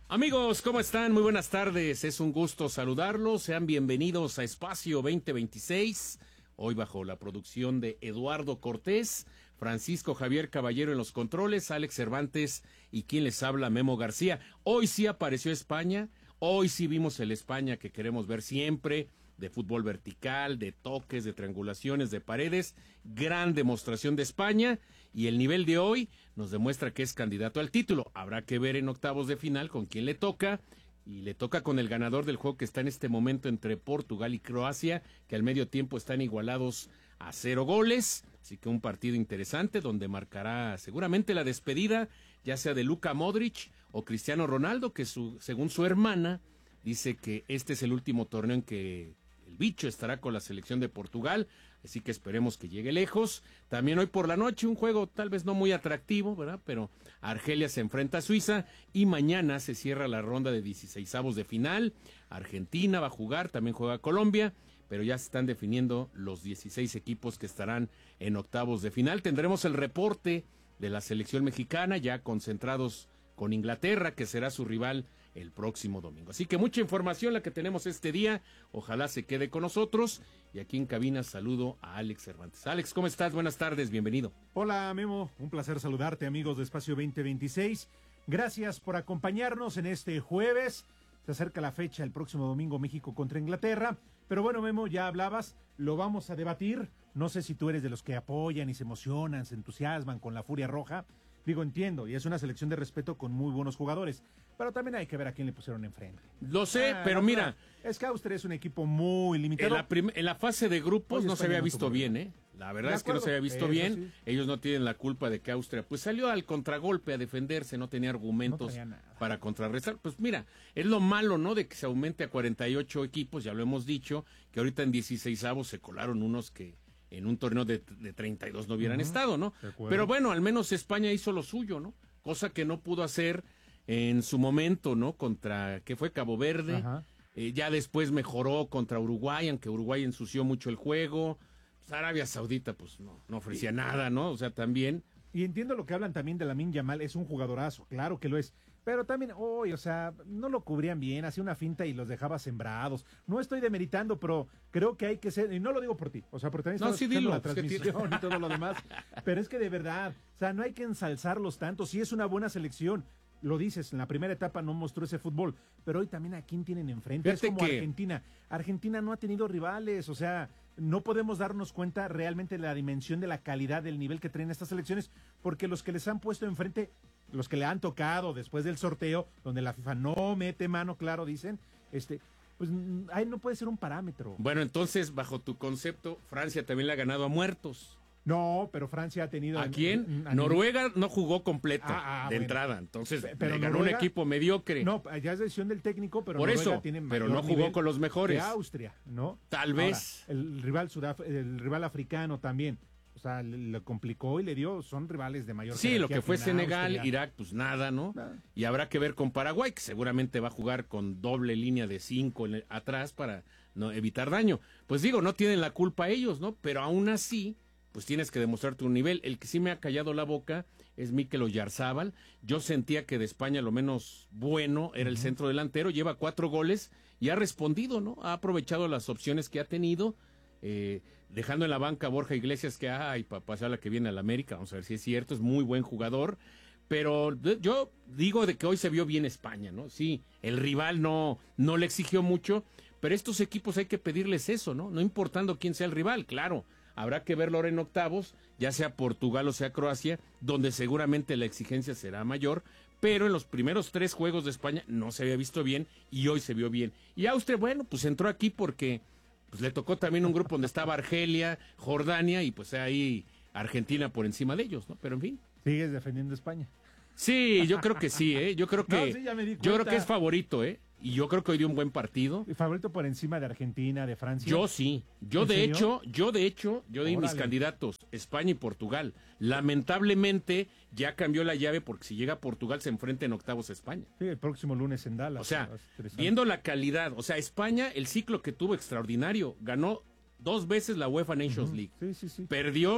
Amigos, ¿cómo están? Muy buenas tardes, es un gusto saludarlos, sean bienvenidos a Espacio 2026, hoy bajo la producción de Eduardo Cortés, Francisco Javier Caballero en los controles, Alex Cervantes y quien les habla, Memo García. Hoy sí apareció España, hoy sí vimos el España que queremos ver siempre, de fútbol vertical, de toques, de triangulaciones, de paredes, gran demostración de España, y el nivel de hoy nos demuestra que es candidato al título. Habrá que ver en octavos de final con quién le toca, y le toca con el ganador del juego que está en este momento entre Portugal y Croacia, que al medio tiempo están igualados a 0 goles, así que un partido interesante donde marcará seguramente la despedida, ya sea de Luka Modric o Cristiano Ronaldo, que según su hermana, dice que este es el último torneo en que el bicho estará con la selección de Portugal, así que esperemos que llegue lejos. También hoy por la noche un juego tal vez no muy atractivo, ¿verdad? Pero Argelia se enfrenta a Suiza y mañana se cierra la ronda de 16avos de final. Argentina va a jugar, también juega Colombia, pero ya se están definiendo los 16 equipos que estarán en octavos de final. Tendremos el reporte de la selección mexicana ya concentrados con Inglaterra, que será su rival el próximo domingo. Así que mucha información la que tenemos este día, ojalá se quede con nosotros, y aquí en cabina saludo a Alex Cervantes. Alex, ¿cómo estás? Buenas tardes, bienvenido. Hola Memo, un placer saludarte, amigos de Espacio 2026, gracias por acompañarnos en este jueves, se acerca la fecha el próximo domingo, México contra Inglaterra, pero bueno Memo, ya hablabas, lo vamos a debatir, no sé si tú eres de los que apoyan y se emocionan, se entusiasman con la Furia Roja. Digo, entiendo, y es una selección de respeto con muy buenos jugadores, pero también hay que ver a quién le pusieron enfrente. Lo sé, pero mira, es que Austria es un equipo muy limitado. En la fase de grupos no se había visto bien, ¿eh? La verdad es que no se había visto bien. Sí. Ellos no tienen la culpa de que Austria pues salió al contragolpe a defenderse, no tenía argumentos para contrarrestar. Pues mira, es lo malo, ¿no? De que se aumente a 48 equipos, ya lo hemos dicho, que ahorita en 16avos se colaron unos que en un torneo de 32 no hubieran estado, ¿no? Pero bueno, al menos España hizo lo suyo, ¿no? Cosa que no pudo hacer en su momento, ¿no? Contra, ¿qué fue? Cabo Verde. Ya después mejoró contra Uruguay, aunque Uruguay ensució mucho el juego. Pues Arabia Saudita, pues no ofrecía nada, ¿no? O sea, también. Y entiendo lo que hablan también de Lamine Yamal, es un jugadorazo, claro que lo es. Pero también, o sea, no lo cubrían bien, hacía una finta y los dejaba sembrados. No estoy demeritando, pero creo que hay que ser, y no lo digo por ti, o sea, porque también estamos escuchando la transmisión y todo lo demás, pero es que de verdad, o sea, no hay que ensalzarlos tanto, sí es una buena selección, lo dices, en la primera etapa no mostró ese fútbol, pero hoy también a quién tienen enfrente, es como Argentina. Argentina no ha tenido rivales, o sea, no podemos darnos cuenta realmente de la dimensión de la calidad del nivel que traen estas selecciones, porque los que les han puesto enfrente, los que le han tocado después del sorteo, donde la FIFA no mete mano, claro, dicen, pues ahí no puede ser un parámetro. Bueno, entonces, bajo tu concepto, Francia también le ha ganado a muertos. No, pero Francia ha tenido... ¿A quién? Noruega no jugó completa de entrada, entonces pero le ganó Noruega, un equipo mediocre. No, ya es decisión del técnico, pero por Noruega eso, tiene pero no jugó con los mejores. De Austria, ¿no? Tal vez. Ahora, el rival africano también, o sea, le complicó y le dio, son rivales de mayor jerarquía. Sí, lo que fue Senegal, Irak, pues nada, ¿no? Y habrá que ver con Paraguay, que seguramente va a jugar con doble línea de 5 atrás para no evitar daño. Pues digo, no tienen la culpa ellos, ¿no? Pero aún así, pues tienes que demostrar tu nivel. El que sí me ha callado la boca es Mikel Oyarzábal. Yo sentía que de España lo menos bueno era el centro delantero, lleva 4 goles y ha respondido, ¿no? Ha aprovechado las opciones que ha tenido, dejando en la banca a Borja Iglesias, que ay papá, sea la que viene al América, vamos a ver si es cierto, es muy buen jugador, pero yo digo de que hoy se vio bien España, ¿no? Sí, el rival no le exigió mucho, pero estos equipos hay que pedirles eso, ¿no? No importando quién sea el rival, claro. Habrá que verlo ahora en octavos, ya sea Portugal o sea Croacia, donde seguramente la exigencia será mayor, pero en los primeros 3 juegos de España no se había visto bien y hoy se vio bien. Y Austria, bueno, pues entró aquí porque pues le tocó también un grupo donde estaba Argelia, Jordania y pues ahí Argentina por encima de ellos, ¿no? Pero en fin. ¿Sigues defendiendo España? Sí, yo creo que sí, ¿eh? Yo creo que, yo creo que es favorito, ¿eh? Y yo creo que hoy dio un buen partido. ¿Favorito por encima de Argentina, de Francia? Yo sí. Yo de hecho, di mis candidatos, España y Portugal. Lamentablemente ya cambió la llave porque si llega Portugal se enfrenta en octavos a España. Sí, el próximo lunes en Dallas. O sea, viendo la calidad, o sea, España, el ciclo que tuvo extraordinario, ganó 2 veces la UEFA Nations League. Sí. Perdió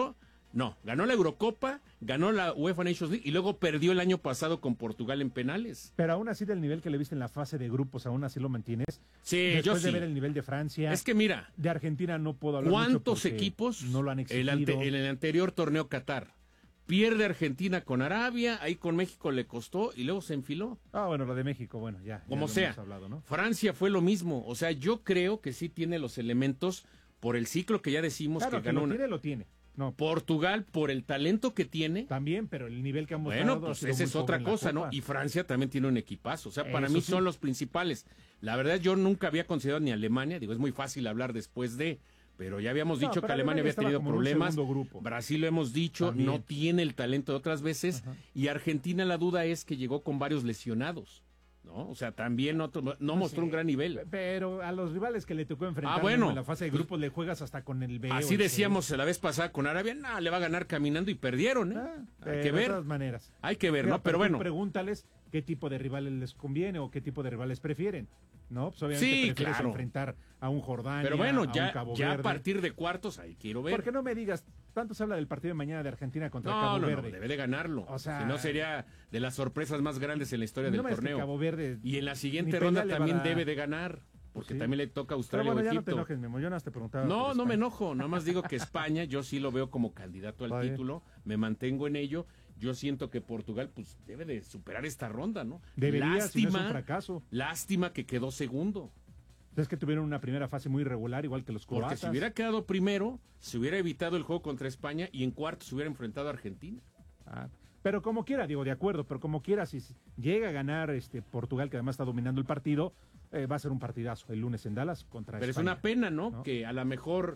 No, ganó la Eurocopa, ganó la UEFA Nations League y luego perdió el año pasado con Portugal en penales. Pero aún así del nivel que le viste en la fase de grupos, aún así lo mantienes. Sí, Después yo de sí. ver el nivel de Francia. Es que mira, de Argentina no puedo hablar ¿cuántos mucho equipos no lo han exigido? en el anterior torneo Qatar? Pierde Argentina con Arabia, ahí con México le costó y luego se enfiló. Ah, bueno, lo de México, bueno, ya Como lo sea, hemos hablado, ¿no? Francia fue lo mismo. O sea, yo creo que sí tiene los elementos por el ciclo que ya decimos Claro, que que ganó. lo tiene. No, Portugal por el talento que tiene. también, pero el nivel que han mostrado Bueno, ha pues sido esa muy es pobre otra en la cosa, ¿no? Copa. Y Francia también tiene un equipazo. O sea, para Eso mí sí. son los principales. La verdad, yo nunca había considerado ni Alemania. Digo, es muy fácil hablar después de. Pero ya habíamos No, dicho pero que Alemania había estaba tenido como en un problemas. segundo grupo. Brasil lo hemos dicho, También. no tiene el talento de otras veces. Ajá. Y Argentina, la duda es que llegó con varios lesionados, ¿no? O sea, también no mostró un gran nivel. Pero a los rivales que le tocó enfrentar bueno, en la fase de grupos le juegas hasta con el B. Así decíamos la vez pasada con Arabia, le va a ganar caminando y perdieron, ¿eh? Hay que De ver. todas maneras. Hay que ver, Mira, ¿no? Pero tú bueno. pregúntales qué tipo de rivales les conviene o qué tipo de rivales prefieren, ¿no? Pues obviamente Sí, prefieres claro. enfrentar a un Jordania, Pero bueno, a un Cabo ya a Verde. partir de cuartos, ahí quiero ver. Porque no me digas, tanto se habla del partido de mañana de Argentina contra Cabo No, Verde. debe de ganarlo. O sea, si no sería de las sorpresas más grandes en la historia No del me digas que torneo. Cabo Verde Y en la ni siguiente pelea ronda le va a también dar. debe de ganar, porque Sí. también le toca a Pero Australia bueno, o ya no te Egipto. enojes, Memo, yo no te preguntaba. No, por no me España. enojo, nada más digo que España yo sí lo veo como candidato al Está bien. título, me mantengo en ello. Yo siento que Portugal pues debe de superar esta ronda, ¿no? Debería, si no es un fracaso. Lástima que quedó segundo. Es que tuvieron una primera fase muy irregular, igual que los Porque croatas. si hubiera quedado primero, se hubiera evitado el juego contra España y en cuarto se hubiera enfrentado a Argentina. Pero como quiera, digo, de acuerdo, pero como quiera, si llega a ganar Portugal, que además está dominando el partido, va a ser un partidazo el lunes en Dallas contra Pero España. es una pena, ¿no? ¿No? Que a lo mejor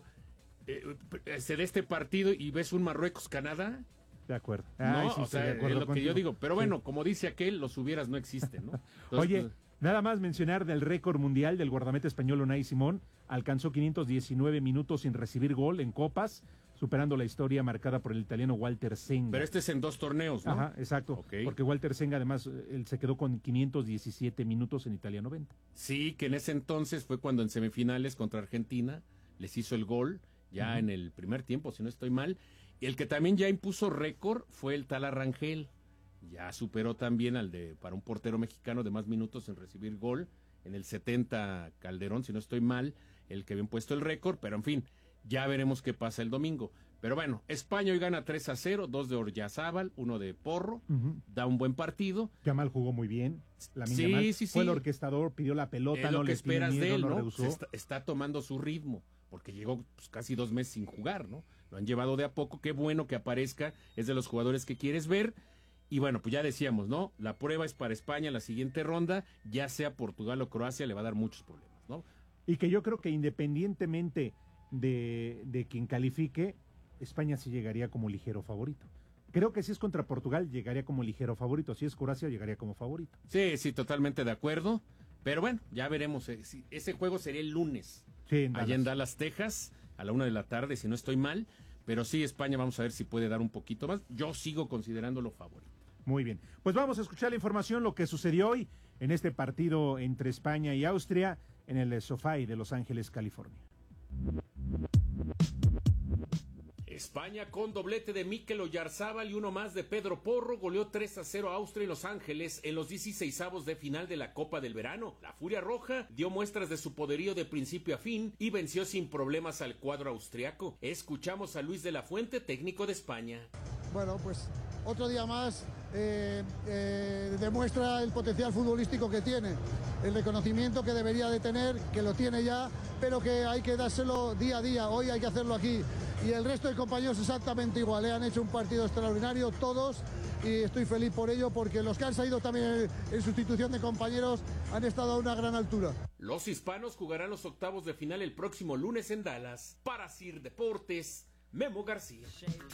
se dé este partido y ves un Marruecos-Canadá. De acuerdo. No, Ay, sí, o estoy sea, de es acuerdo lo que contigo. yo digo. Pero Sí. bueno, como dice aquel, los hubieras no existen, ¿no? Entonces, Oye, pues, nada más mencionar del récord mundial del guardameta español Unai Simón, alcanzó 519 minutos sin recibir gol en copas, superando la historia marcada por el italiano Walter Senga. pero este es en 2 torneos, ¿no? Ajá, exacto, Ok. porque Walter Senga además él se quedó con 517 minutos en Italia 90. Sí, que en ese entonces fue cuando en semifinales contra Argentina les hizo el gol, ya en el primer tiempo, si no estoy mal. Y el que también ya impuso récord fue el tal Arrangel. Ya superó también al de para un portero mexicano de más minutos en recibir gol. En el 70 Calderón, si no estoy mal, el que había puesto el récord. Pero en fin, ya veremos qué pasa el domingo. Pero bueno, España hoy gana 3-0, 2 de Oryazábal, 1 de Porro. Da un buen partido. Yamal jugó muy bien. Lamine Sí, Yamal sí, fue el sí. orquestador, pidió la pelota, Es lo no que le tiene esperas miedo, de él, no ¿no? rehusó. Está tomando su ritmo, porque llegó pues, casi 2 meses sin jugar, ¿no? Lo han llevado de a poco, qué bueno que aparezca, es de los jugadores que quieres ver. Y bueno, pues ya decíamos, ¿no? La prueba es para España en la siguiente ronda, ya sea Portugal o Croacia, le va a dar muchos problemas, ¿no? Y que yo creo que independientemente de quien califique, España sí llegaría como ligero favorito. Creo que si es contra Portugal, llegaría como ligero favorito. Si es Croacia, llegaría como favorito. Sí, sí, totalmente de acuerdo. Pero bueno, ya veremos. Ese juego sería el lunes, Sí, en allá en Dallas. Dallas, Texas, a la 1 de la tarde, si no estoy mal. Pero sí, España, vamos a ver si puede dar un poquito más. Yo sigo considerándolo favorito. Muy bien. Pues vamos a escuchar la información, lo que sucedió hoy en este partido entre España y Austria en el SoFi de Los Ángeles, California. España con doblete de Mikel Oyarzábal y uno más de Pedro Porro goleó 3-0 a Austria en Los Ángeles en los 16avos de final de la Copa del Verano. La Furia Roja dio muestras de su poderío de principio a fin y venció sin problemas al cuadro austriaco. Escuchamos a Luis de la Fuente, técnico de España. Bueno, pues otro día más demuestra el potencial futbolístico que tiene, el reconocimiento que debería de tener, que lo tiene ya, pero que hay que dárselo día a día. Hoy hay que hacerlo aquí. Y el resto de compañeros exactamente igual. Han hecho un partido extraordinario todos y estoy feliz por ello, porque los que han salido también en sustitución de compañeros han estado a una gran altura. Los hispanos jugarán los octavos de final el próximo lunes en Dallas. Para Sir Deportes, Memo García.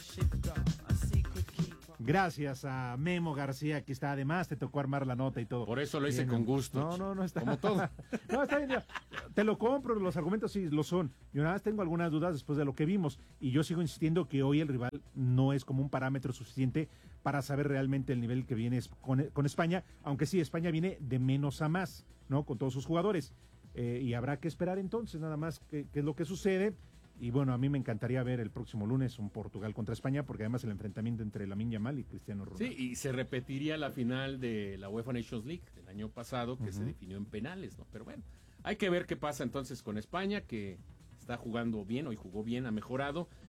Gracias a Memo García, aquí está. Además, te tocó armar la nota y todo. Por eso lo hice Bien, con Memo. gusto. No está. Como todo. No, está bien. Te lo compro, los argumentos sí lo son. Yo nada más tengo algunas dudas después de lo que vimos. Y yo sigo insistiendo que hoy el rival no es como un parámetro suficiente para saber realmente el nivel que viene con España. Aunque sí, España viene de menos a más, ¿no? Con todos sus jugadores. Y habrá que esperar entonces nada más qué es lo que sucede. Y bueno, a mí me encantaría ver el próximo lunes un Portugal contra España, porque además el enfrentamiento entre Lamine Yamal y Cristiano Ronaldo. Sí, y se repetiría la final de la UEFA Nations League del año pasado, que se definió en penales, ¿no? Pero bueno, hay que ver qué pasa entonces con España, que está jugando bien, hoy jugó bien, ha mejorado,